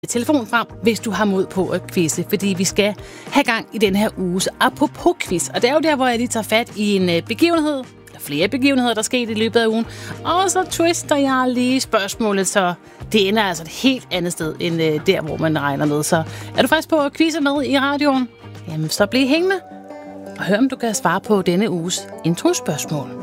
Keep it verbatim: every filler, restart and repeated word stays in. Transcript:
telefon frem, hvis du har mod på at quizze, fordi vi skal have gang i den her uges apropos quiz. Og det er jo der, hvor jeg lige tager fat i en begivenhed, eller flere begivenheder, der er sket i løbet af ugen, og så twister jeg lige spørgsmålet, så det ender altså et helt andet sted, end der, hvor man regner med. Så er du frisk på at quizze med i radioen? Jamen, så bliv hængende og hør, om du kan svare på denne uges introspørgsmål.